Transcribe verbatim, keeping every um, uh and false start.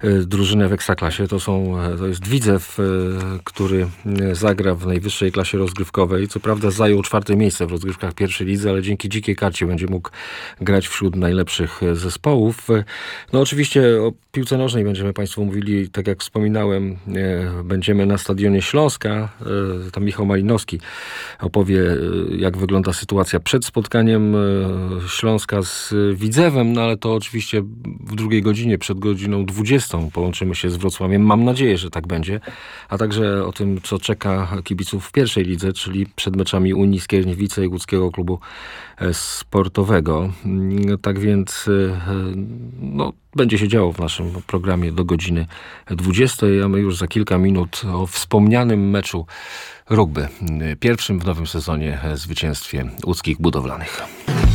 drużynę w Ekstraklasie. To są, to jest Widzew, który zagra w najwyższej klasie rozgrywkowej. Co prawda zajął czwarte miejsce w rozgrywkach pierwszej lidze, ale dzięki dzikiej karcie będzie mógł grać wśród najlepszych zespołów. No oczywiście o piłce nożnej będziemy Państwu mówili, tak jak wspominałem, będziemy na stadionie Śląska. Tam Michał Malinowski opowie, jak wygląda sytuacja przed spotkaniem Śląska z Widzewem, no ale to oczywiście w drugiej godzinie, przed godziną dwudziestą połączymy się z Wrocławiem. Mam nadzieję, że tak będzie. A także o tym, co czeka kibiców w pierwszej lidze, czyli przed meczami Unii Skierniewice i Łódzkiego Klubu Sportowego. Tak więc no, będzie się działo w naszym programie do godziny dwudziestej, a my już za kilka minut o wspomnianym meczu rugby. Pierwszym w nowym sezonie zwycięstwie łódzkich budowlanych.